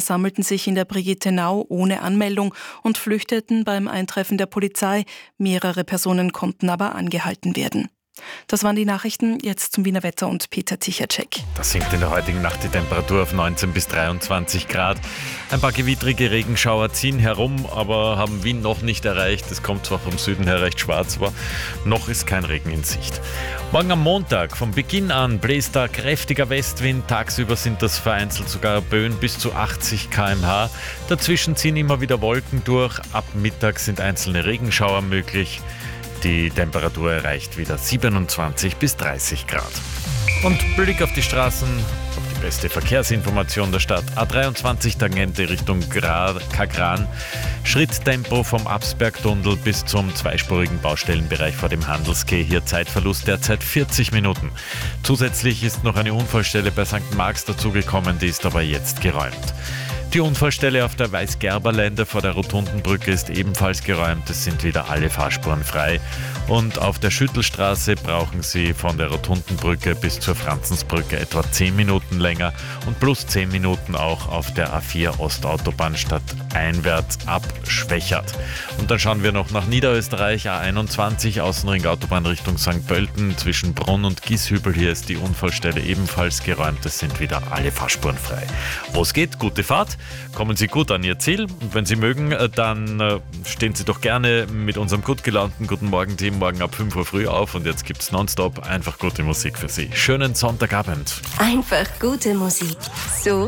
versammelten sich in der Brigittenau ohne Anmeldung und flüchteten beim Eintreffen der Polizei. Mehrere Personen konnten aber angehalten werden. Das waren die Nachrichten. Jetzt zum Wiener Wetter und Peter Tichacek. Das sinkt in der heutigen Nacht die Temperatur auf 19 bis 23 Grad. Ein paar gewittrige Regenschauer ziehen herum, aber haben Wien noch nicht erreicht. Es kommt zwar vom Süden her recht schwarz, aber noch ist kein Regen in Sicht. Morgen am Montag von Beginn an bläst da kräftiger Westwind. Tagsüber sind das vereinzelt sogar Böen bis zu 80 km/h. Dazwischen ziehen immer wieder Wolken durch. Ab Mittag sind einzelne Regenschauer möglich. Die Temperatur erreicht wieder 27 bis 30 Grad. Und Blick auf die Straßen, auf die beste Verkehrsinformation der Stadt. A23 Tangente Richtung Kagran. Schritttempo vom Absbergtunnel bis zum zweispurigen Baustellenbereich vor dem Handelsquai. Hier Zeitverlust derzeit 40 Minuten. Zusätzlich ist noch eine Unfallstelle bei St. Marx dazugekommen, die ist aber jetzt geräumt. Die Unfallstelle auf der Weißgerberlände vor der Rotundenbrücke ist ebenfalls geräumt. Es sind wieder alle Fahrspuren frei. Und auf der Schüttelstraße brauchen Sie von der Rotundenbrücke bis zur Franzensbrücke etwa 10 Minuten länger und plus 10 Minuten auch auf der A4 Ostautobahn stadteinwärts ab Schwächert. Und dann schauen wir noch nach Niederösterreich, A21 Außenring Autobahn Richtung St. Pölten zwischen Brunn und Gieshübel. Hier ist die Unfallstelle ebenfalls geräumt. Es sind wieder alle Fahrspuren frei. Wo es geht, gute Fahrt. Kommen Sie gut an Ihr Ziel und wenn Sie mögen, dann stehen Sie doch gerne mit unserem gut gelaunten Guten Morgen-Team morgen ab 5 Uhr früh auf und jetzt gibt's nonstop einfach gute Musik für Sie. Schönen Sonntagabend. Einfach gute Musik. So